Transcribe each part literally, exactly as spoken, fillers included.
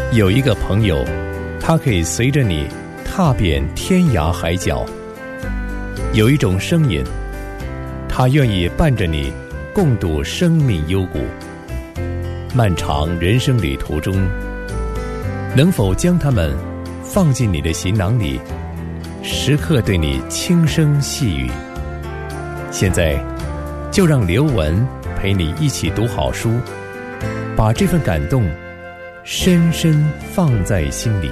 有一个朋友，他可以随着你踏遍天涯海角；有一种声音，他愿意伴着你共度生命幽谷。漫长人生旅途中，能否将他们放进你的行囊里，时刻对你轻声细语？现在就让刘文陪你一起读好书，把这份感动深深放在心里。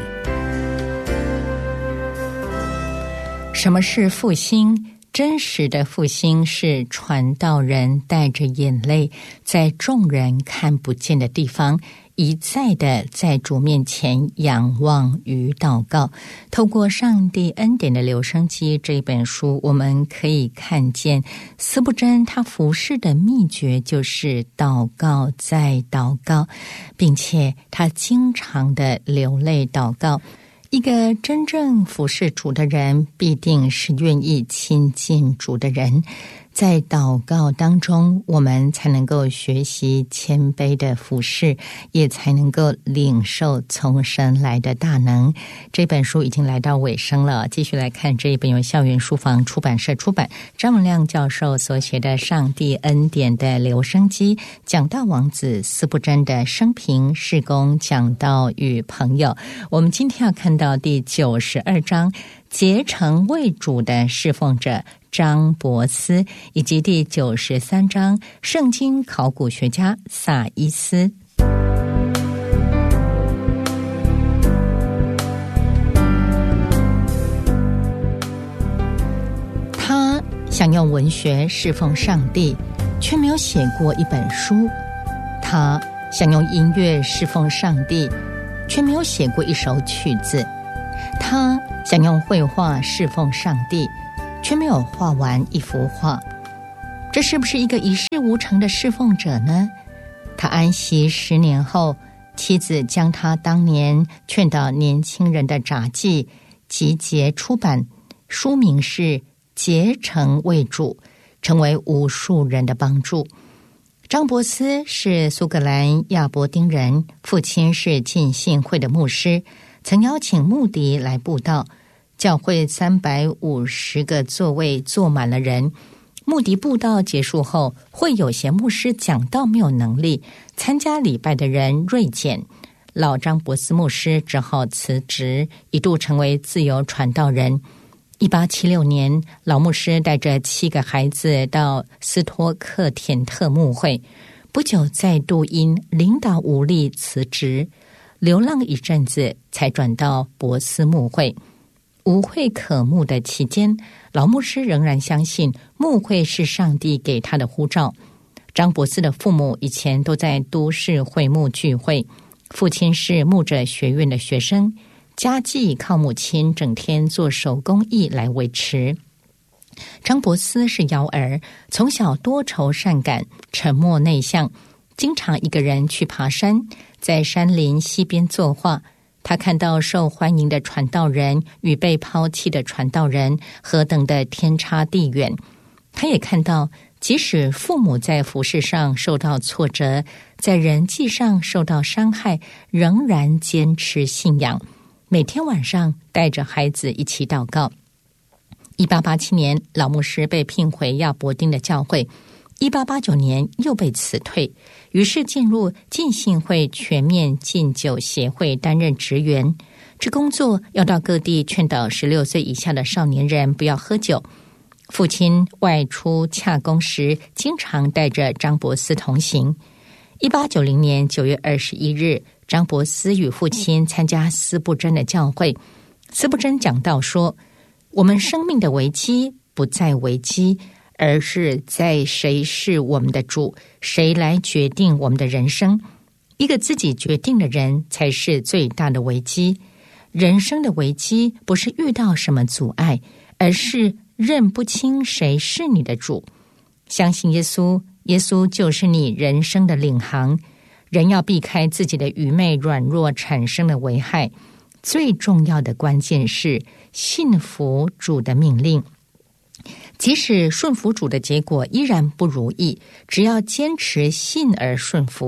什么是复兴？真实的复兴是传道人带着眼泪，在众人看不见的地方，一再的在主面前仰望与祷告。透过上帝恩典的留声机这本书，我们可以看见司布真他服侍的秘诀就是祷告再祷告，并且他经常的流泪祷告。一个真正服侍主的人，必定是愿意亲近主的人。在祷告当中，我们才能够学习谦卑的服侍，也才能够领受从神来的大能。这本书已经来到尾声了，继续来看这一本由校园书房出版社出版，张文亮教授所写的《上帝恩典的留声机》，讲道王子司布真的生平、事工、讲道与朋友。我们今天要看到第九十二章，竭诚为主的侍奉者张伯斯，以及第九十三章圣经考古学家撒伊斯。他想用文学侍奉上帝，却没有写过一本书；他想用音乐侍奉上帝，却没有写过一首曲子；他想用绘画侍奉上帝，却没有画完一幅画。这是不是一个一事无成的侍奉者呢？他安息十年后，妻子将他当年劝导年轻人的札记集结出版，书名是《竭诚为主》，成为无数人的帮助。张伯斯是苏格兰亚伯丁人，父亲是浸信会的牧师，曾邀请穆迪来布道，教会三百五十个座位坐满了人。穆迪布道结束后，会有些牧师讲道没有能力，参加礼拜的人锐减，老张伯斯牧师只好辞职，一度成为自由传道人。一八七六年，老牧师带着七个孩子到斯托克田特牧会，不久再度因领导无力辞职，流浪一阵子才转到伯斯牧会。无会可牧的期间，老牧师仍然相信牧会是上帝给他的呼召。张伯斯的父母以前都在都市会牧聚会，父亲是牧者学院的学生，家计靠母亲整天做手工艺来维持。张伯斯是幺儿，从小多愁善感，沉默内向，经常一个人去爬山，在山林溪边作画。他看到受欢迎的传道人与被抛弃的传道人何等的天差地远。他也看到，即使父母在服事上受到挫折，在人际上受到伤害，仍然坚持信仰，每天晚上带着孩子一起祷告。一八八七年，老牧师被聘回亚伯丁的教会，一八八九年又被辞退，于是进入浸信会全面禁酒协会担任职员。这工作要到各地劝导十六岁以下的少年人不要喝酒。父亲外出洽公时，经常带着张伯斯同行。一八九零年九月二十一日，张伯斯与父亲参加司布真的教会。司布真讲道说，我们生命的危机不在危机，而是在谁是我们的主，谁来决定我们的人生。一个自己决定的人才是最大的危机。人生的危机不是遇到什么阻碍，而是认不清谁是你的主。相信耶稣，耶稣就是你人生的领航。人要避开自己的愚昧软弱产生的危害，最重要的关键是信服主的命令。即使顺服主的结果依然不如意，只要坚持信而顺服，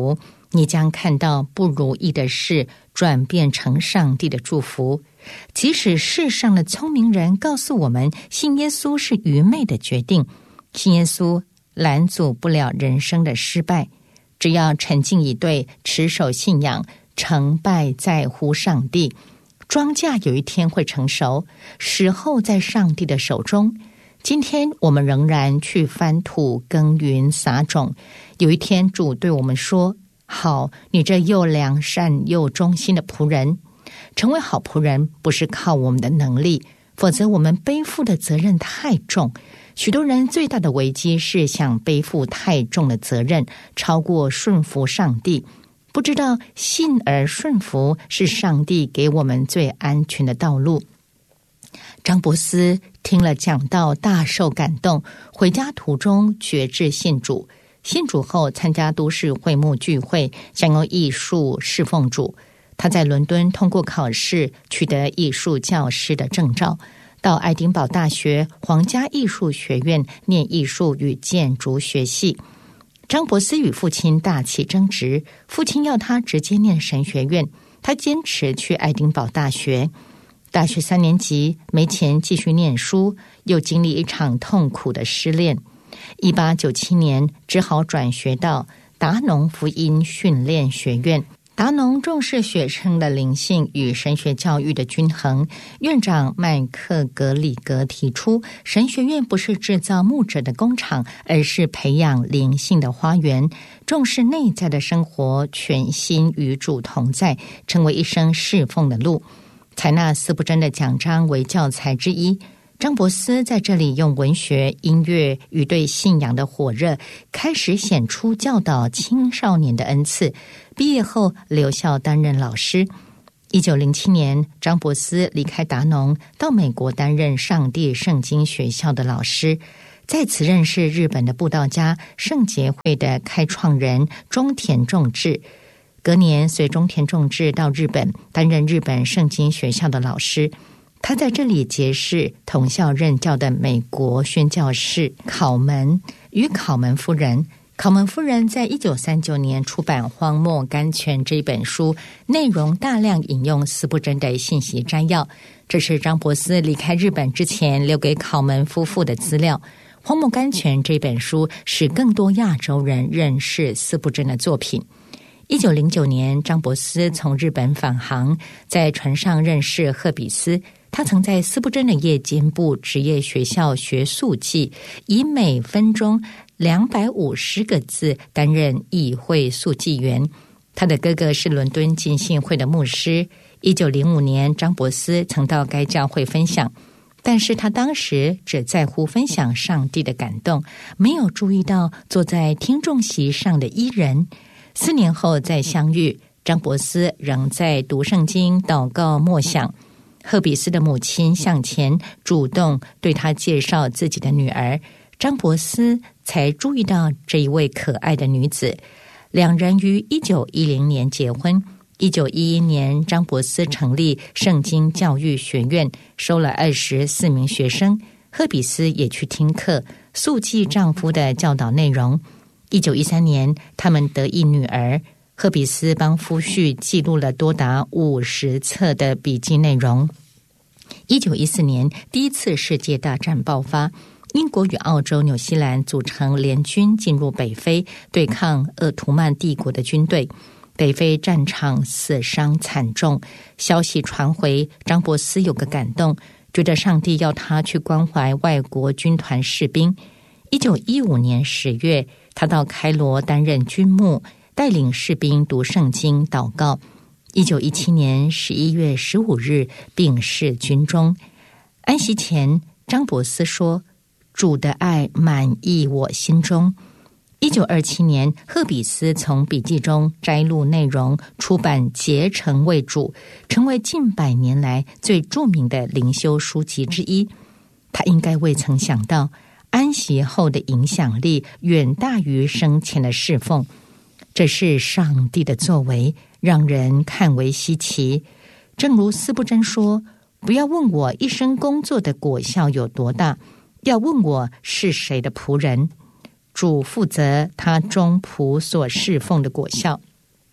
你将看到不如意的事转变成上帝的祝福。即使世上的聪明人告诉我们信耶稣是愚昧的决定，信耶稣拦阻不了人生的失败，只要沉静以对，持守信仰，成败在乎上帝。庄稼有一天会成熟，时候在上帝的手中。今天我们仍然去翻土耕耘撒种，有一天主对我们说，好，你这又良善又忠心的仆人。成为好仆人不是靠我们的能力，否则我们背负的责任太重。许多人最大的危机是想背负太重的责任，超过顺服上帝，不知道信而顺服是上帝给我们最安全的道路。张伯斯听了讲道，大受感动，回家途中决志信主。信主后参加都市会幕聚会，想用艺术侍奉主。他在伦敦通过考试，取得艺术教师的证照，到爱丁堡大学皇家艺术学院念艺术与建筑学系。张伯斯与父亲大起争执，父亲要他直接念神学院，他坚持去爱丁堡大学。大学三年级没钱继续念书，又经历一场痛苦的失恋。一八九七年只好转学到达农福音训练学院。达农重视学生的灵性与神学教育的均衡。院长麦克格里格提出，神学院不是制造牧者的工厂，而是培养灵性的花园，重视内在的生活，全心与主同在，成为一生侍奉的路。采纳司布真的讲章为教材之一。张伯斯在这里用文学、音乐与对信仰的火热，开始显出教导青少年的恩赐。毕业后留校担任老师。一九零七年，张伯斯离开达农，到美国担任上帝圣经学校的老师，在此认识日本的布道家圣洁会的开创人中田重治。隔年随中田重治到日本，担任日本圣经学校的老师。他在这里结识同校任教的美国宣教士考门与考门夫人。考门夫人在一九三九年出版《荒漠甘泉》这本书，内容大量引用司布真的信息摘要。这是张伯斯离开日本之前留给考门夫妇的资料。《荒漠甘泉》这本书使更多亚洲人认识司布真的作品。一九零九年，张伯斯从日本返航，在船上认识赫比斯。他曾在司布真的夜间部职业学校学速记，以每分钟两百五十个字担任议会速记员。他的哥哥是伦敦浸信会的牧师。一九零五年，张伯斯曾到该教会分享，但是他当时只在乎分享上帝的感动，没有注意到坐在听众席上的伊人。四年后再相遇，张伯斯仍在读圣经、祷告、默想。赫比斯的母亲向前主动对他介绍自己的女儿，张伯斯才注意到这一位可爱的女子。两人于一九一零年结婚。一九一一年，张伯斯成立圣经教育学院，收了二十四名学生。赫比斯也去听课，速记丈夫的教导内容。一九一三年，他们得一女儿。赫比斯帮夫婿记录了多达五十册的笔记内容。一九一四年，第一次世界大战爆发，英国与澳洲、纽西兰组成联军进入北非，对抗鄂图曼帝国的军队。北非战场死伤惨重，消息传回，张伯斯有个感动，觉得上帝要他去关怀外国军团士兵。一九一五年十月，他到开罗担任军牧，带领士兵读圣经、祷告。一九一七年十一月十五日病逝军中。安息前，张伯斯说：“主的爱满溢我心中。”一九二七年，赫比斯从笔记中摘录内容，出版《竭诚为主》，成为近百年来最著名的灵修书籍之一。他应该未曾想到，安息后的影响力远大于生前的侍奉。这是上帝的作为，让人看为稀奇。正如司布真说：“不要问我一生工作的果效有多大，要问我是谁的仆人。主负责他中仆所侍奉的果效。”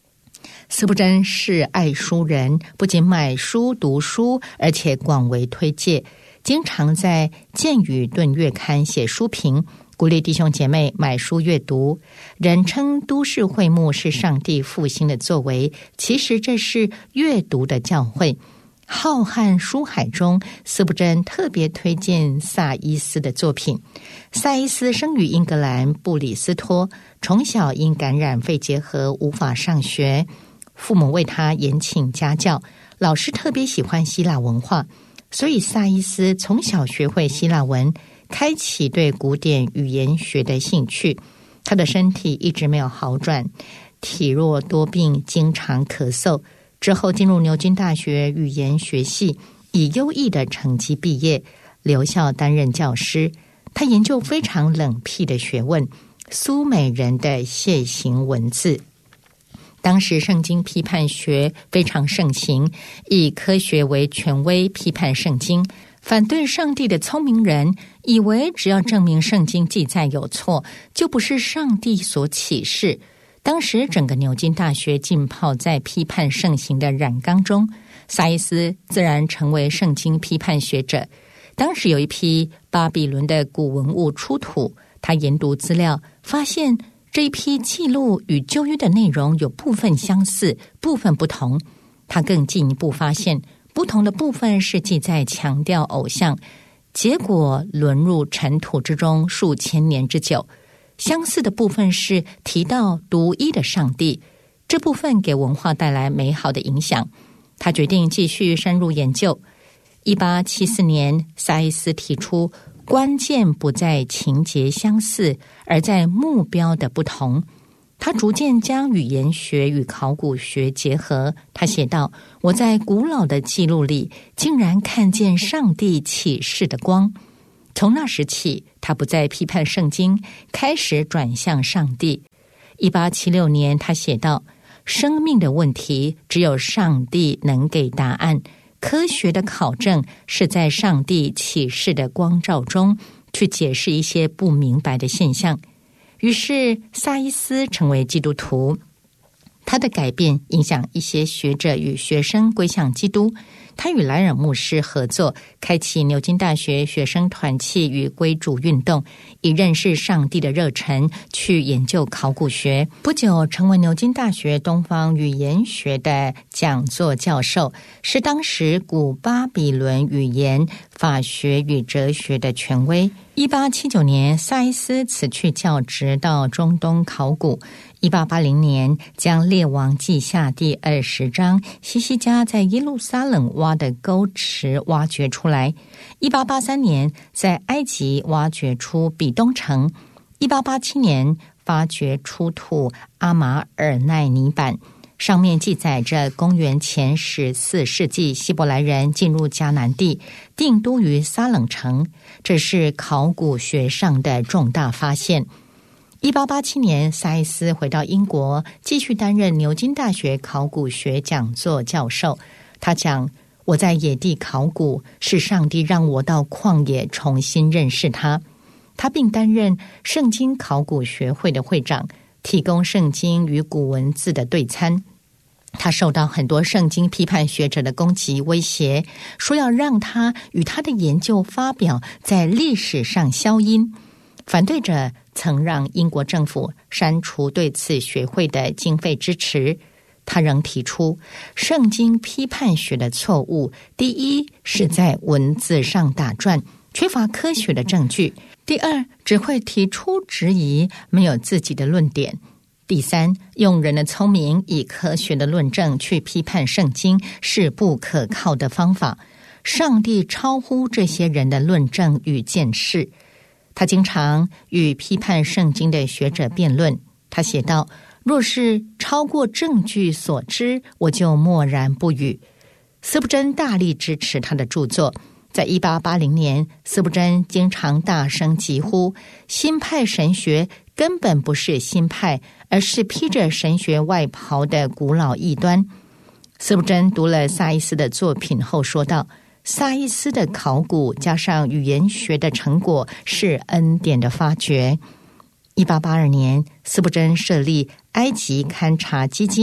司布真是爱书人，不仅买书读书，而且广为推介，经常在剑与盾月刊写书评，鼓励弟兄姐妹买书阅读。人称都市会幕是上帝复兴的作为，其实这是阅读的教诲。浩瀚书海中，司布真特别推荐萨伊斯的作品。萨伊斯生于英格兰布里斯托，从小因感染肺结核无法上学，父母为他严请家教，老师特别喜欢希腊文化，所以萨伊斯从小学会希腊文，开启对古典语言学的兴趣。他的身体一直没有好转，体弱多病，经常咳嗽。之后进入牛津大学语言学系，以优异的成绩毕业，留校担任教师。他研究非常冷僻的学问，苏美人的楔形文字。当时圣经批判学非常盛行，以科学为权威批判圣经，反对上帝的聪明人以为只要证明圣经记载有错，就不是上帝所启示。当时整个牛津大学浸泡在批判盛行的染缸中，萨伊斯自然成为圣经批判学者。当时有一批巴比伦的古文物出土，他研读资料，发现这一批记录与旧约的内容有部分相似，部分不同。他更进一步发现，不同的部分是记载强调偶像，结果沦入尘土之中数千年之久。相似的部分是提到独一的上帝，这部分给文化带来美好的影响。他决定继续深入研究。一八七四年，萨伊斯提出，关键不在情节相似，而在目标的不同。他逐渐将语言学与考古学结合。他写道：我在古老的记录里竟然看见上帝启示的光。从那时起，他不再批判圣经，开始转向上帝。一八七六年，他写道：生命的问题只有上帝能给答案，科学的考证是在上帝启示的光照中去解释一些不明白的现象。于是萨伊斯成为基督徒，他的改变影响一些学者与学生归向基督。他与莱尔牧师合作，开启牛津大学学生团契与归主运动，以认识上帝的热忱去研究考古学。不久成为牛津大学东方语言学的讲座教授，是当时古巴比伦语言、法学与哲学的权威。一八七九年，萨伊斯辞去教职，到中东考古。一八八零年，将《列王记下》第二十章西西家在耶路撒冷挖的沟池挖掘出来。一八八三年，在埃及挖掘出比东城。一八八七年，发掘出土阿马尔奈泥板，上面记载着公元前十四世纪希伯来人进入迦南地，定都于撒冷城，这是考古学上的重大发现。一八八七年，萨伊斯回到英国，继续担任牛津大学考古学讲座教授。他讲：我在野地考古，是上帝让我到旷野重新认识他。他并担任圣经考古学会的会长，提供圣经与古文字的对参。他受到很多圣经批判学者的攻击威胁，说要让他与他的研究发表在历史上消音。反对者曾让英国政府删除对此学会的经费支持。他仍提出圣经批判学的错误，第一是在文字上打转，缺乏科学的证据；第二，只会提出质疑，没有自己的论点；第三，用人的聪明以科学的论证去批判圣经是不可靠的方法。上帝超乎这些人的论证与见识。他经常与批判圣经的学者辩论。他写道：若是超过证据所知，我就默然不语。司布真大力支持他的著作。在一八八零年，司布真经常大声疾呼：新派神学根本不是新派，而是披着神学外袍的古老异端。司布真读了萨伊斯的作品后说道：萨伊斯的考古加上语言学的成果是恩典的发掘。一八八二年，司布真设立埃及勘察基金，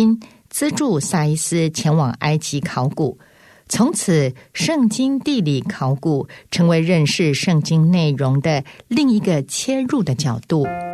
资助萨伊斯前往埃及考古。从此，圣经地理考古成为认识圣经内容的另一个切入的角度。